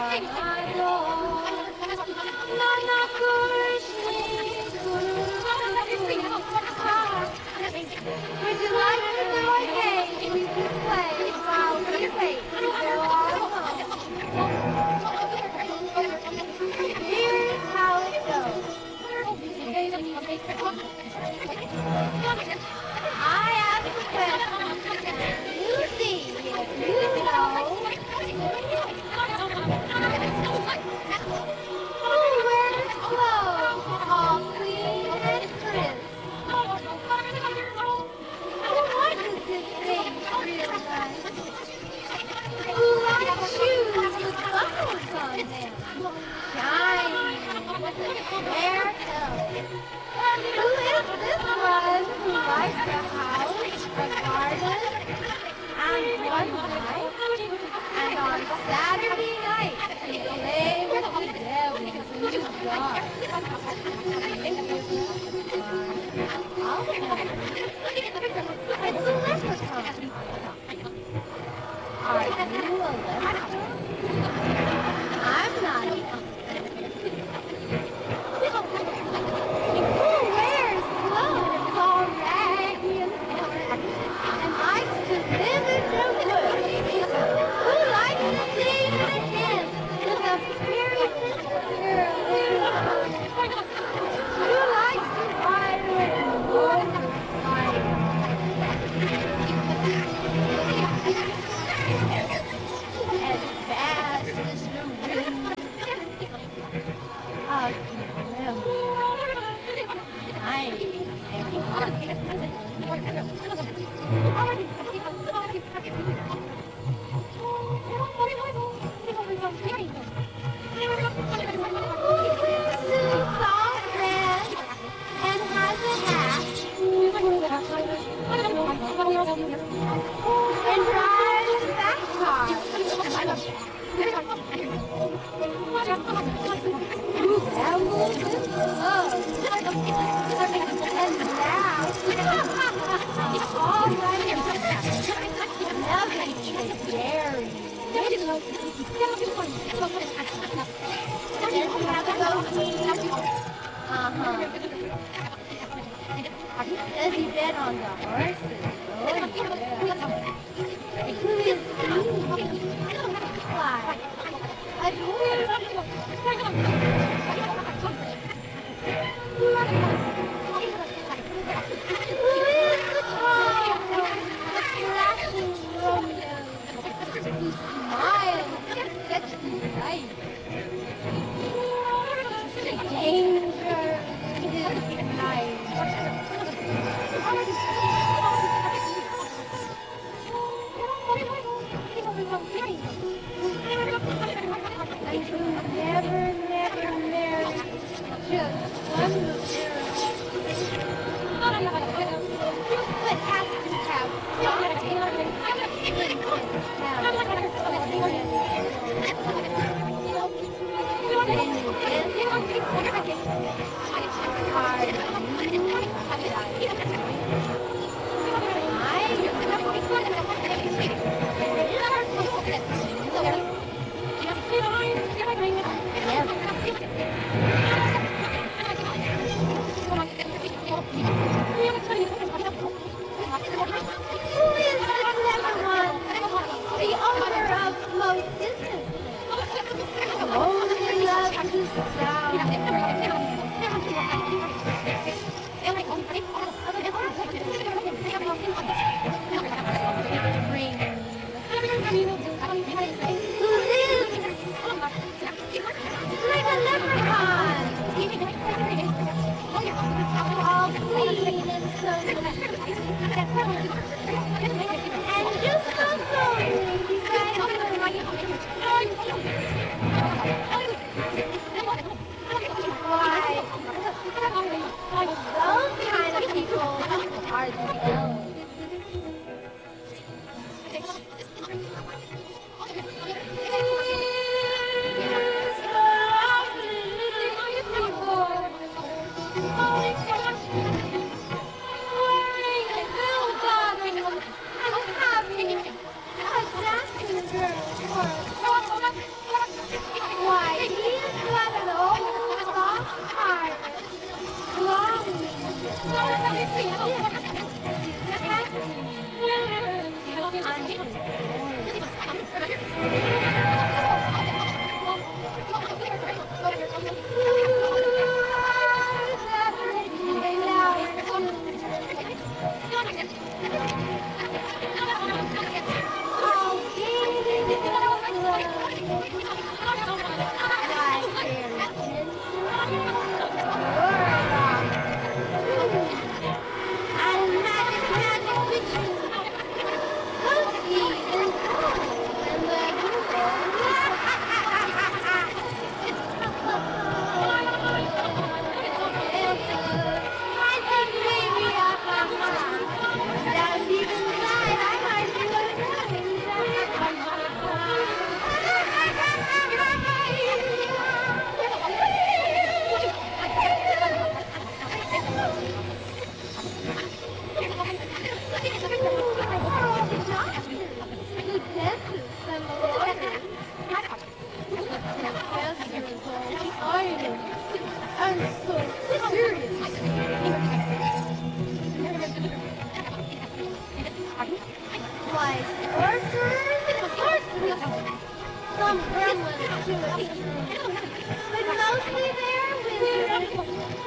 Would you like to know a game we can play while we wait to go on home? Here's how it goes. I ask a question. You see if you know. Who wears clothes all clean and crisp? What does his face feel like? Who likes shoes with buckles on them? Shiny with a square toe. Who is this one who likes a house, a garden, and one wife? And on Saturday night, he play with the devil in the dark. I'll tell you. It's a leprechaun. Are you a leprechaun? I'm not. Who wears clothes all raggy and torn and likes to live in the woods? Who likes to sing and dance with a fearless girl? Who likes to ride with a motorcycle? As fast as the wind of suits all red and has a hat and drives a back car. Who gambles with love and laughs all night nothing to Gary. Does he have a goatee? Uh-huh. Does he bet on the horses? Oh, yeah. Who is he? Why, a dwarf. Who is the tall one, the flashing Romeo, who smiles with such delight? The danger in his night. And who never married just one girl, but has to have something in his some gremlins too. But mostly they're wizards.